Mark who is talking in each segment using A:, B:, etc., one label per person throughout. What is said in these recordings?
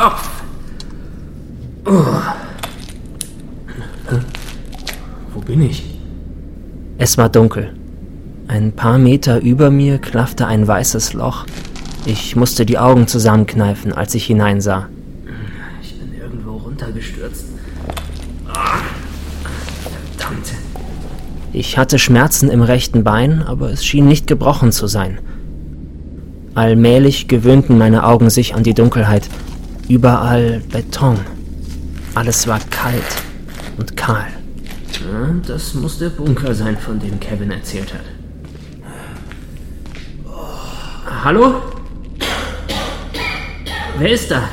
A: Kopf. Wo bin ich?
B: Es war dunkel. Ein paar Meter über mir klaffte ein weißes Loch. Ich musste die Augen zusammenkneifen, als ich hineinsah.
A: Ich bin irgendwo runtergestürzt. Verdammt.
B: Ich hatte Schmerzen im rechten Bein, aber es schien nicht gebrochen zu sein. Allmählich gewöhnten meine Augen sich an die Dunkelheit. Überall Beton. Alles war kalt und kahl.
A: Ja, das muss der Bunker sein, von dem Kevin erzählt hat. Hallo? Wer ist da?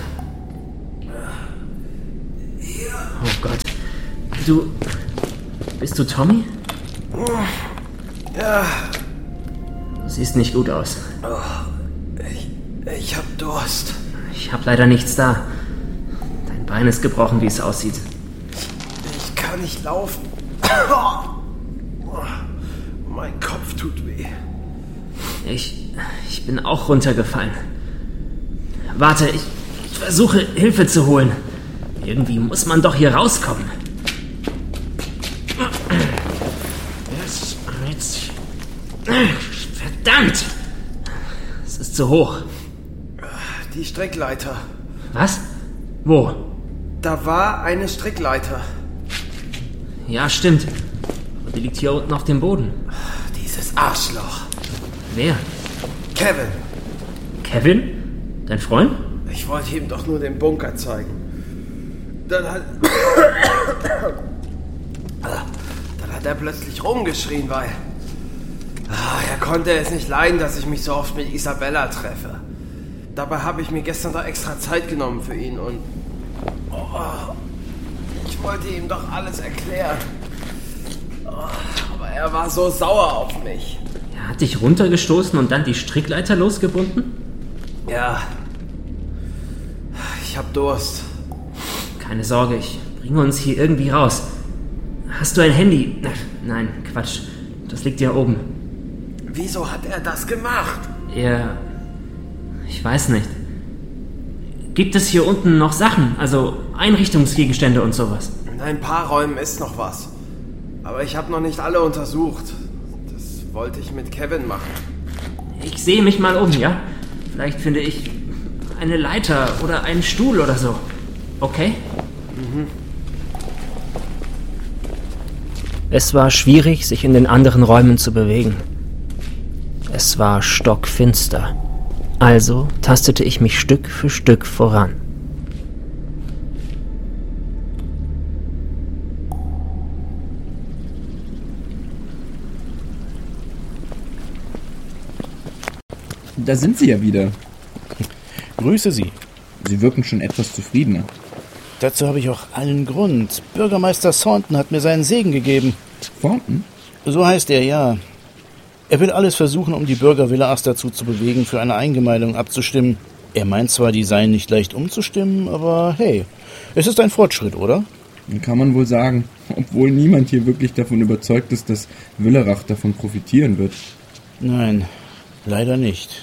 A: Oh Gott. Bist du Tommy?
C: Ja.
A: Du siehst nicht gut aus.
C: Ich hab Durst.
A: Ich hab leider nichts da. Dein Bein ist gebrochen, wie es aussieht.
C: Ich kann nicht laufen. Mein Kopf tut weh.
A: Ich bin auch runtergefallen. Warte, ich versuche Hilfe zu holen. Irgendwie muss man doch hier rauskommen. Verdammt! Es ist zu hoch.
C: Die Strickleiter.
A: Was? Wo?
C: Da war eine Strickleiter.
A: Ja, stimmt. Aber die liegt hier unten auf dem Boden.
C: Dieses Arschloch.
A: Wer?
C: Kevin.
A: Kevin? Dein Freund?
C: Ich wollte ihm doch nur den Bunker zeigen. Dann hat er plötzlich rumgeschrien, weil er konnte es nicht leiden, dass ich mich so oft mit Isabella treffe. Dabei habe ich mir gestern da extra Zeit genommen für ihn und ich wollte ihm doch alles erklären. Aber er war so sauer auf mich.
A: Er hat dich runtergestoßen und dann die Strickleiter losgebunden?
C: Ja. Ich hab Durst.
A: Keine Sorge, ich bringe uns hier irgendwie raus. Hast du ein Handy? Nein, Quatsch. Das liegt ja oben.
C: Wieso hat er das gemacht?
A: Ich weiß nicht. Gibt es hier unten noch Sachen? Also Einrichtungsgegenstände und sowas?
C: In ein paar Räumen ist noch was. Aber ich habe noch nicht alle untersucht. Das wollte ich mit Kevin machen.
A: Ich sehe mich mal um, ja? Vielleicht finde ich eine Leiter oder einen Stuhl oder so. Okay?
B: Es war schwierig, sich in den anderen Räumen zu bewegen. Es war stockfinster. Also tastete ich mich Stück für Stück voran.
D: Da sind Sie ja wieder.
E: Grüße Sie.
D: Sie wirken schon etwas zufriedener.
E: Dazu habe ich auch allen Grund. Bürgermeister Thornton hat mir seinen Segen gegeben.
D: Thornton?
E: So heißt er, ja. Er will alles versuchen, um die Bürger Villars dazu zu bewegen, für eine Eingemeindung abzustimmen. Er meint zwar, die seien nicht leicht umzustimmen, aber hey, es ist ein Fortschritt, oder?
D: Kann man wohl sagen. Obwohl niemand hier wirklich davon überzeugt ist, dass Willerach davon profitieren wird.
E: Nein, leider nicht.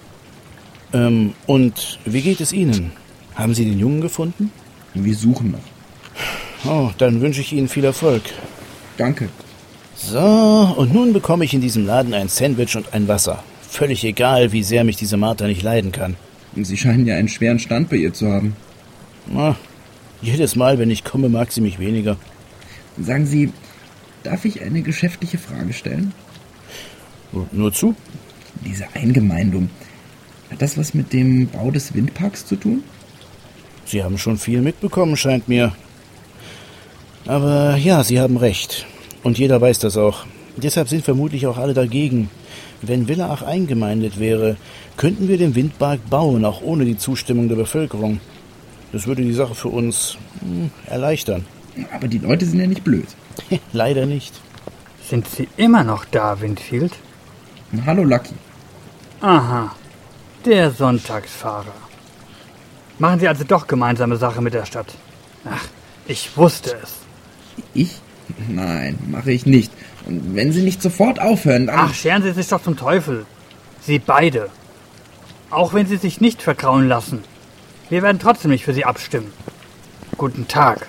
E: Und wie geht es Ihnen? Haben Sie den Jungen gefunden?
D: Wir suchen noch.
E: Oh, dann wünsche ich Ihnen viel Erfolg.
D: Danke.
E: So, und nun bekomme ich in diesem Laden ein Sandwich und ein Wasser. Völlig egal, wie sehr mich diese Martha nicht leiden kann.
D: Sie scheinen ja einen schweren Stand bei ihr zu haben.
E: Na, jedes Mal, wenn ich komme, mag sie mich weniger.
D: Sagen Sie, darf ich eine geschäftliche Frage stellen?
E: Nur zu?
D: Diese Eingemeindung, hat das was mit dem Bau des Windparks zu tun?
E: Sie haben schon viel mitbekommen, scheint mir. Aber ja, Sie haben recht. Und jeder weiß das auch. Deshalb sind vermutlich auch alle dagegen. Wenn Villach eingemeindet wäre, könnten wir den Windpark bauen, auch ohne die Zustimmung der Bevölkerung. Das würde die Sache für uns erleichtern.
D: Aber die Leute sind ja nicht blöd.
E: Leider nicht.
F: Sind Sie immer noch da, Windfield?
D: Hallo, Lucky.
F: Aha, der Sonntagsfahrer. Machen Sie also doch gemeinsame Sache mit der Stadt. Ach, ich wusste es.
D: Ich? Nein, mache ich nicht. Und wenn Sie nicht sofort aufhören, dann...
F: Ach, scheren Sie sich doch zum Teufel. Sie beide. Auch wenn Sie sich nicht vergrauen lassen. Wir werden trotzdem nicht für Sie abstimmen. Guten Tag.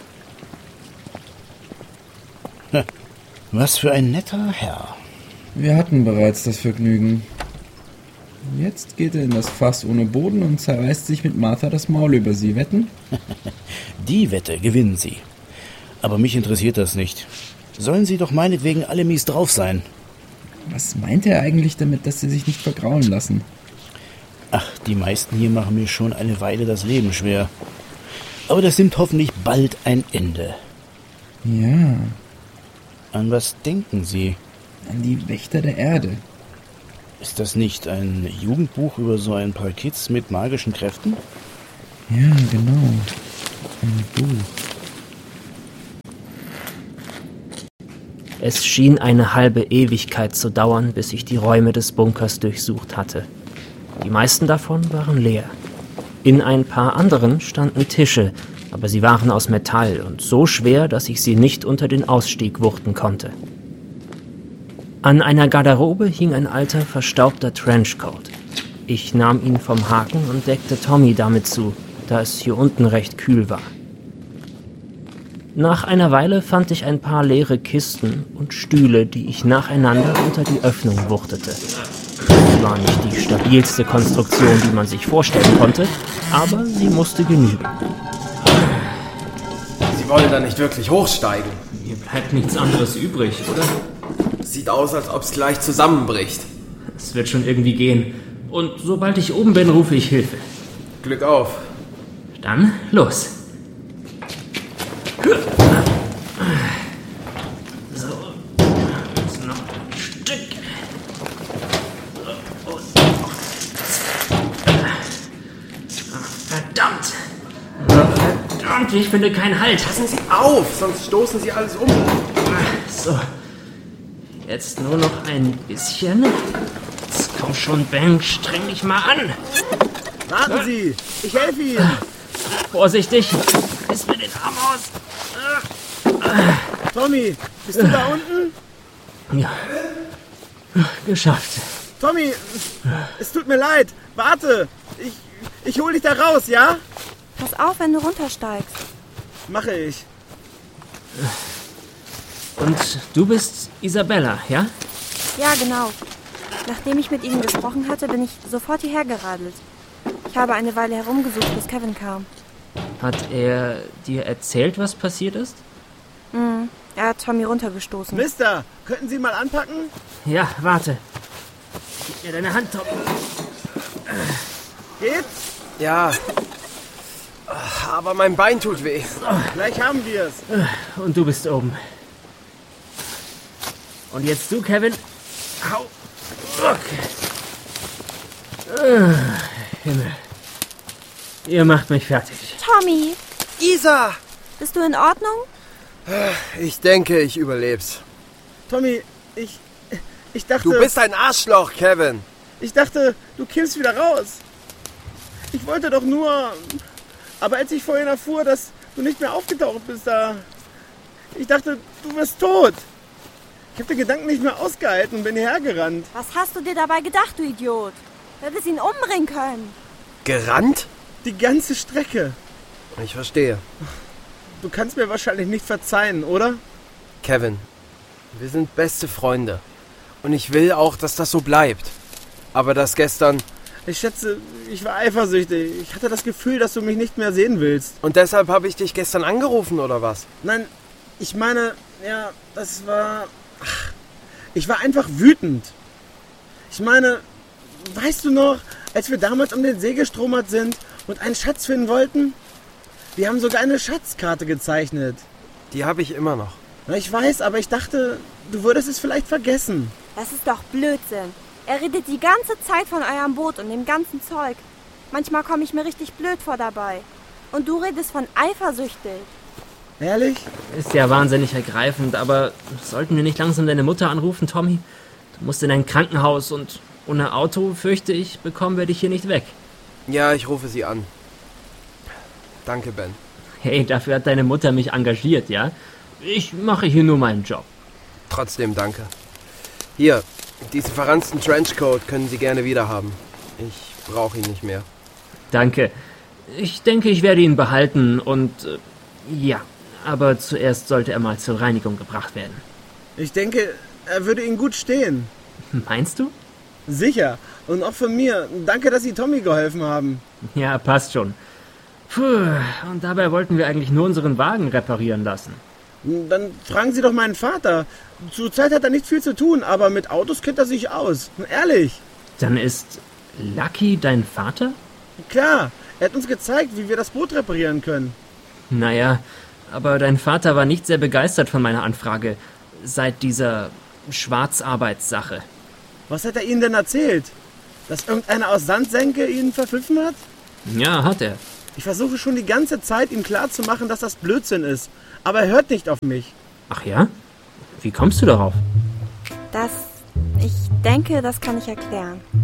E: Was für ein netter Herr.
D: Wir hatten bereits das Vergnügen. Jetzt geht er in das Fass ohne Boden und zerreißt sich mit Martha das Maul über sie. Wetten?
E: Die Wette gewinnen Sie. Aber mich interessiert das nicht. Sollen Sie doch meinetwegen alle mies drauf sein.
D: Was meint er eigentlich damit, dass sie sich nicht vergraulen lassen?
E: Ach, die meisten hier machen mir schon eine Weile das Leben schwer. Aber das nimmt hoffentlich bald ein Ende.
D: Ja,
E: An was denken Sie?
D: an die Wächter der Erde.
E: Ist das nicht ein Jugendbuch über so ein paar Kids mit magischen Kräften?
D: Ja, genau. Ein Buch.
B: Es schien eine halbe Ewigkeit zu dauern, bis ich die Räume des Bunkers durchsucht hatte. Die meisten davon waren leer. In ein paar anderen standen Tische, aber sie waren aus Metall und so schwer, dass ich sie nicht unter den Ausstieg wuchten konnte. An einer Garderobe hing ein alter, verstaubter Trenchcoat. Ich nahm ihn vom Haken und deckte Tommy damit zu, da es hier unten recht kühl war. Nach einer Weile fand ich ein paar leere Kisten und Stühle, die ich nacheinander unter die Öffnung wuchtete. Sie war nicht die stabilste Konstruktion, die man sich vorstellen konnte, aber sie musste genügen.
C: Sie wollen da nicht wirklich hochsteigen.
A: Mir bleibt nichts anderes übrig, oder?
C: Sieht aus, als ob es gleich zusammenbricht.
A: Es wird schon irgendwie gehen. Und sobald ich oben bin, rufe ich Hilfe.
C: Glück auf.
A: Dann los. So, jetzt noch ein Stück. So, und verdammt! Verdammt, ich finde keinen Halt.
C: Passen Sie auf, sonst stoßen Sie alles um.
A: So, jetzt nur noch ein bisschen. Jetzt komm schon, Ben, streng dich mal an.
G: Warten Sie, ich helfe Ihnen.
A: Vorsichtig, reiß mir den Arm aus.
G: Tommy, bist du da unten?
A: Ja, geschafft.
G: Tommy, es tut mir leid. Warte, ich hol dich da raus, ja?
H: Pass auf, wenn du runtersteigst.
G: Mache ich.
A: Und du bist Isabella, ja?
H: Ja, genau. Nachdem ich mit ihnen gesprochen hatte, bin ich sofort hierher geradelt. Ich habe eine Weile herumgesucht, bis Kevin kam.
A: Hat er dir erzählt, was passiert ist?
H: Er hat Tommy runtergestoßen.
G: Mister, könnten Sie mal anpacken?
A: Ja, warte. Gib mir deine Hand, Tom.
G: Geht's?
C: Ja. Aber mein Bein tut weh.
G: Gleich haben wir's.
A: Und du bist oben. Und jetzt du, Kevin. Hau. Okay. Himmel. Ihr macht mich fertig.
H: Tommy,
C: Isa!
H: bist du in Ordnung?
C: Ich denke, ich überleb's.
G: Tommy, ich dachte...
C: Du bist ein Arschloch, Kevin.
G: Ich dachte, du kippst wieder raus. Ich wollte doch nur... Aber als ich vorhin erfuhr, dass du nicht mehr aufgetaucht bist, ich dachte, du wirst tot. Ich habe den Gedanken nicht mehr ausgehalten und bin hergerannt.
H: Was hast du dir dabei gedacht, du Idiot? Du hättest ihn umbringen können.
C: Gerannt?
G: Die ganze Strecke.
C: Ich verstehe.
G: Du kannst mir wahrscheinlich nicht verzeihen, oder?
C: Kevin, wir sind beste Freunde. Und ich will auch, dass das so bleibt. Aber das gestern...
G: Ich schätze, ich war eifersüchtig. Ich hatte das Gefühl, dass du mich nicht mehr sehen willst.
C: Und deshalb habe ich dich gestern angerufen, oder was?
G: Nein, ich meine, ja, das war... Ich war einfach wütend. Ich meine, weißt du noch, als wir damals um den See gestromert sind und einen Schatz finden wollten? Wir haben sogar eine Schatzkarte gezeichnet.
C: Die habe ich immer noch.
G: Na, ich weiß, aber ich dachte, du würdest es vielleicht vergessen.
H: Das ist doch Blödsinn. Er redet die ganze Zeit von eurem Boot und dem ganzen Zeug. Manchmal komme ich mir richtig blöd vor dabei. Und du redest von eifersüchtig.
G: Ehrlich?
A: Ist ja wahnsinnig ergreifend, aber sollten wir nicht langsam deine Mutter anrufen, Tommy? Du musst in ein Krankenhaus und ohne Auto, fürchte ich, bekommen wir dich hier nicht weg.
C: Ja, ich rufe sie an. Danke, Ben.
A: Hey, dafür hat deine Mutter mich engagiert, ja? Ich mache hier nur meinen Job.
C: Trotzdem danke. Hier, diesen verranzten Trenchcoat können Sie gerne wieder haben. Ich brauche ihn nicht mehr.
A: Danke. Ich denke, ich werde ihn behalten und ja, aber zuerst sollte er mal zur Reinigung gebracht werden.
G: Ich denke, er würde Ihnen gut stehen.
A: Meinst du?
G: Sicher. Und auch von mir. Danke, dass Sie Tommy geholfen haben.
A: Ja, passt schon. Puh, und dabei wollten wir eigentlich nur unseren Wagen reparieren lassen.
G: Dann fragen Sie doch meinen Vater. Zurzeit hat er nicht viel zu tun, aber mit Autos kennt er sich aus. Ehrlich.
A: Dann ist Lucky dein Vater?
G: Klar, er hat uns gezeigt, wie wir das Boot reparieren können.
A: Naja, aber dein Vater war nicht sehr begeistert von meiner Anfrage, seit dieser Schwarzarbeitssache.
G: Was hat er Ihnen denn erzählt? Dass irgendeiner aus Sandsenke ihn verpfiffen hat?
A: Ja, hat er.
G: Ich versuche schon die ganze Zeit, ihm klarzumachen, dass das Blödsinn ist. Aber er hört nicht auf mich.
A: Ach ja? Wie kommst du darauf?
H: Ich denke, das kann ich erklären.